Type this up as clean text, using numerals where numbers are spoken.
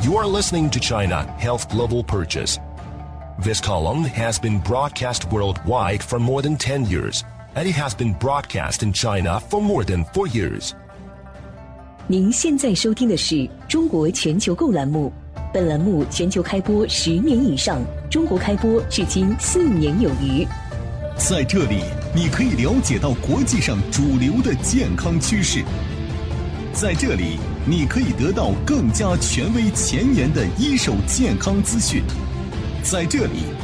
You are listening to China Health Global Purchase. This column has been broadcast worldwide for more than 10 years, and it has been broadcast in China for more than 4 years. 您现在收听的是中国全球购栏目，本栏目全球开播10年以上，中国开播至今4年有余。 在这里，你可以了解到国际上主流的健康趋势。在这里，你可以得到更加权威前沿的一手健康资讯。在这里，